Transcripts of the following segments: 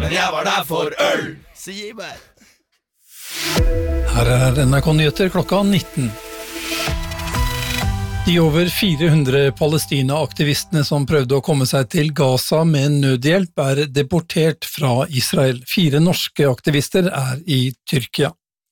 men jeg var der for øl. Si meg. Her NRK Nyheter klokka 19. De over 400 Palestina-aktivistene som prøvde å komme seg til Gaza med nødhjelp deportert fra Israel. 4 norske aktivister i Tyrkia.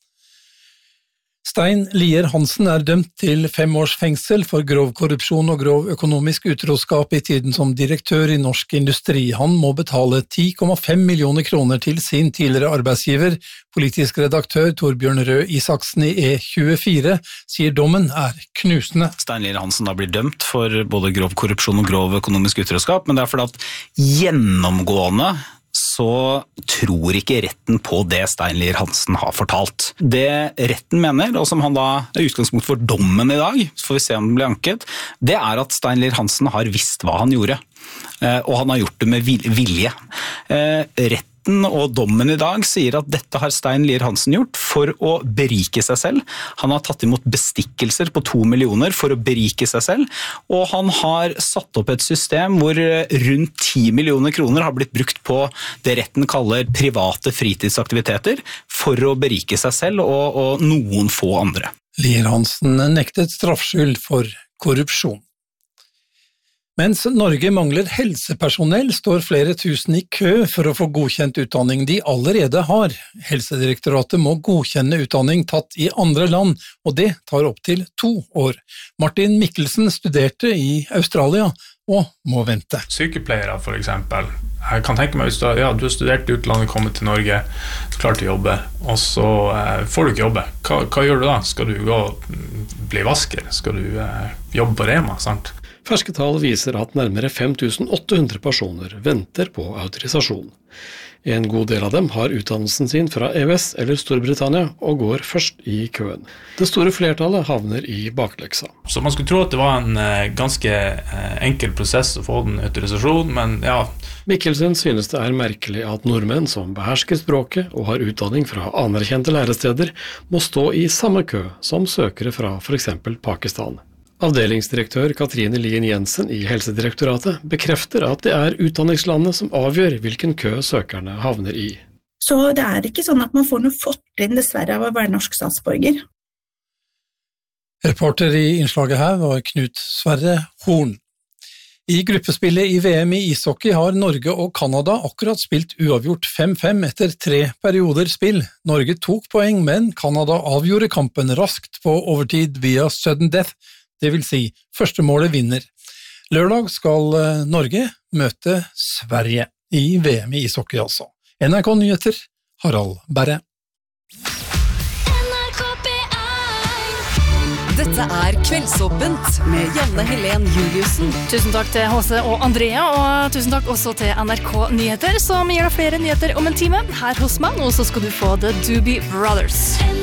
Stein Lier Hansen dømt til 5 års fengsel for grov korrupsjon og grov økonomisk utroskap i tiden som direktør i Norsk Industri. Han må betale 10,5 millioner kroner til sin tidligere arbeidsgiver. Politisk redaktør Torbjørn Røe Isaksen i E24 sier dommen knusende. Stein Lier Hansen blir dømt for både grov korrupsjon og grov økonomisk utroskap, men det fordi at gjennomgående så tror ikke retten på det Stein Lier Hansen har fortalt. Det retten mener, og som han utgangspunkt for dommen i dag, så får vi se om den blir anket, det at Stein Lier Hansen har visst hva han gjorde, og han har gjort det med vilje. Retten og dommen i dag sier at dette har Stein Lier Hansen gjort for å berike seg selv. Han har tatt imot bestikkelser på 2 millioner for å berike seg selv, og han har satt opp et system hvor rundt 10 millioner kroner har blitt brukt på det retten kaller private fritidsaktiviteter for å berike seg selv og noen få andre. Lier Hansen nektet straffskyld for korrupsjon. Mens Norge mangler helsepersonell, står flere tusen i kø for å få godkjent utdanning de allerede har. Helsedirektoratet må godkjenne utdanning tatt i andre land, og det tar opp til 2 år. Martin Mikkelsen studerte i Australia og må vente. Sykepleiere for eksempel. Jeg kan tenke meg hvis du har studert i utlandet, kommet til Norge, klart til å jobbe, og så får du ikke jobbe. Hva gjør du da? Skal du gå og bli vasker? Skal du jobbe på Rema, sant? Ferske tall viser at nærmere 5800 personer venter på autorisasjon. En god del av dem har utdannelsen sin fra EØS eller Storbritannia og går først i køen. Det store flertallet havner i bakleksa. Så man skulle tro at det var en ganske enkel prosess å få den autorisasjon, men ja. Mikkelsen synes det merkelig at nordmenn som behersker språket og har utdanning fra anerkjente læresteder må stå i samme kø som søkere fra for eksempel Pakistan. Avdelingsdirektør Katrine Lien Jensen i Helsedirektoratet bekrefter at det utdanningslandet som avgjør hvilken kø søkerne havner i. Så det ikke sånn at man får noe fortrinn dessverre av å være norsk statsborger. Reporter i innslaget her var Knut Sverre Horn. I gruppespillet i VM i ishockey har Norge og Kanada akkurat spilt uavgjort 5-5 etter 3 perioder spill. Norge tok poeng, men Kanada avgjorde kampen raskt på overtid via sudden death. Det vil si, første målet vinner. Lørdag skal Norge møte Sverige i VM i ishockey altså. NRK Nyheter, Harald Berre. Dette Kveldsåpent med Janne Helen Juliussen. Tusen takk til Håse og Andrea, og tusen takk også til NRK Nyheter, som gir deg flere nyheter om en time her hos meg, og så skal du få The Doobie Brothers.